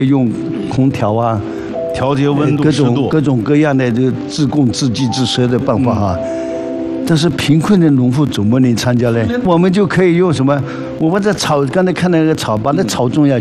用空调啊， 调节温度、湿度， 各种各样的这个自供自给自食的办法哈。但是贫困的农户怎么能参加呢？我们就可以用什么？我们在草，刚才看那个草，把那草种下去。